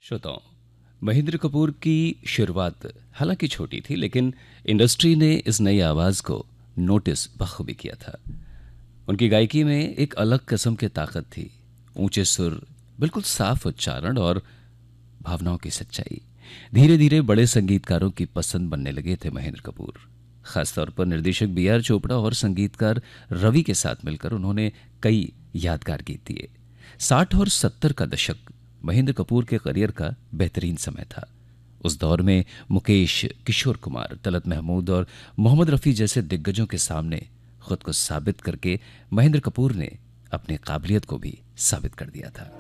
श्रोताओं, महेंद्र कपूर की शुरुआत हालांकि छोटी थी, लेकिन इंडस्ट्री ने इस नई आवाज को नोटिस बखूबी किया था। उनकी गायकी में एक अलग किस्म की ताकत थी। ऊंचे सुर, बिल्कुल साफ उच्चारण और भावनाओं की सच्चाई। धीरे धीरे बड़े संगीतकारों की पसंद बनने लगे थे महेंद्र कपूर। खासतौर पर निर्देशक B.R. चोपड़ा और संगीतकार रवि के साथ मिलकर उन्होंने कई यादगार गीत दिए। 60 और 70 का दशक महेंद्र कपूर के करियर का बेहतरीन समय था। उस दौर में मुकेश, किशोर कुमार, तलत महमूद और मोहम्मद रफ़ी जैसे दिग्गजों के सामने खुद को साबित करके महेंद्र कपूर ने अपनी काबिलियत को भी साबित कर दिया था।